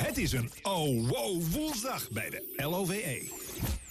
Het is een oh wow woensdag bij de LOVE.